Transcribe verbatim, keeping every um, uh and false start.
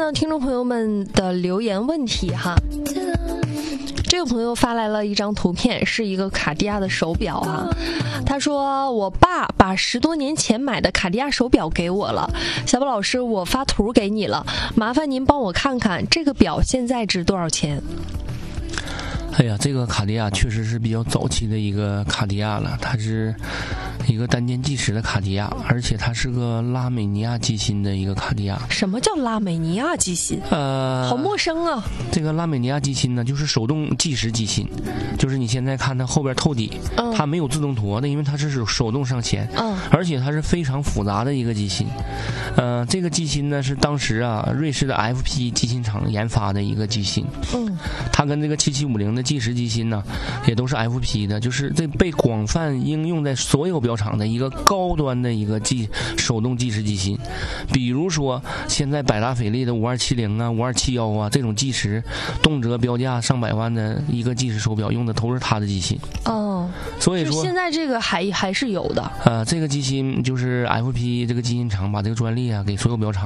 到听众朋友们的留言问题哈。这个朋友发来了一张图片，是一个卡地亚的手表啊。他说我爸把十多年前买的卡地亚手表给我了，小宝老师，我发图给你了，麻烦您帮我看看这个表现在值多少钱。 哎呀，这个卡地亚确实是比较早期的一个卡地亚了，它是一个单键计时的卡地亚，而且它是个拉美尼亚机芯的一个卡地亚。 什么叫拉美尼亚机芯？ 呃， 好陌生啊。 这个拉美尼亚机芯呢，就是手动计时机芯，就是你现在看它后边透底，嗯、它没有自动拖的，因为它是手动上弦，嗯，而且它是非常复杂的一个机芯。呃，这个机芯呢是当时啊瑞士的 F P 机芯厂研发的一个机芯，嗯，它跟这个七七五零的计时机芯呢，也都是 F P 的，就是这被广泛应用在所有表厂的一个高端的一个计手动计时机芯。比如说，现在百达翡丽的五二七零啊、五二七幺啊这种计时，动辄标价上百万的一个计时手表，用的都是它的机芯。 哦， 所以说现在这个还还是有的。 呃，这个机芯就是 F P 这个机芯厂把这个专利啊给所有表厂